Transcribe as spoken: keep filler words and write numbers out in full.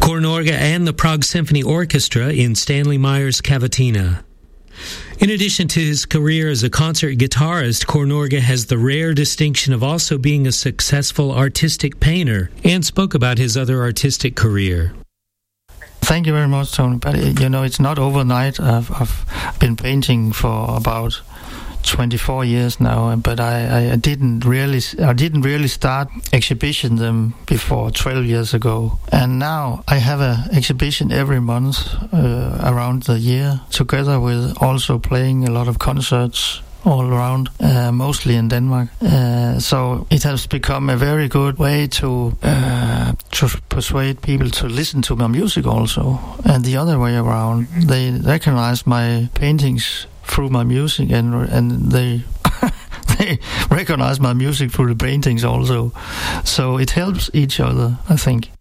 Kornorga and the Prague Symphony Orchestra in Stanley Meyer's Cavatina. In addition to his career as a concert guitarist, Kornorga has the rare distinction of also being a successful artistic painter, and spoke about his other artistic career. Thank you very much, Tony. But, you know, it's not overnight. I've, I've been painting for about twenty-four years now, but I, I didn't really I didn't really start exhibition them before twelve years ago. And now I have an exhibition every month uh, around the year, together with also playing a lot of concerts all around, uh, mostly in Denmark. Uh, so it has become a very good way to uh, to persuade people to listen to my music also. And the other way around, they recognize my paintings through my music, and and they they recognize my music through the paintings also. So it helps each other, I think.